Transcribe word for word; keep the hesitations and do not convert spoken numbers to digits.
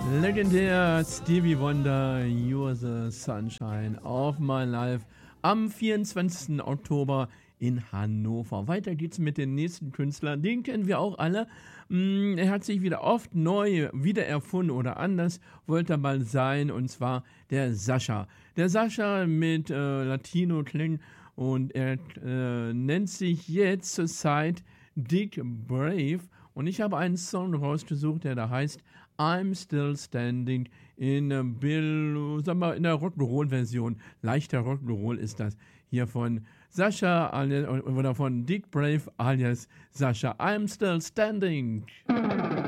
Legendär Stevie Wonder, You're the Sunshine of My Life am vierundzwanzigsten Oktober in Hannover. Weiter geht's mit dem nächsten Künstler, den kennen wir auch alle. Mm, Er hat sich wieder oft neu wiedererfunden oder anders wollte er mal sein, und zwar der Sascha. Der Sascha mit äh, Latino-Klingen, und er äh, nennt sich jetzt zurzeit Dick Brave, und ich habe einen Song rausgesucht, der da heißt I'm Still Standing in, äh, Bill, sag mal, in der Rock'n'Roll-Version. Leichter Rock'n'Roll ist das hier von Sascha alias, oder von Dick Brave alias Sascha. I'm Still Standing.